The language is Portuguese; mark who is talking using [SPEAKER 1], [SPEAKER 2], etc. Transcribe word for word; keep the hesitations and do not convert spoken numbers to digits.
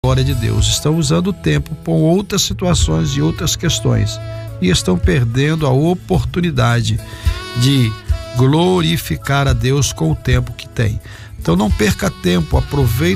[SPEAKER 1] glória de Deus. Estão usando o tempo com outras situações e outras questões e estão perdendo a oportunidade de glorificar a Deus com o tempo que tem. Então não perca tempo, aproveite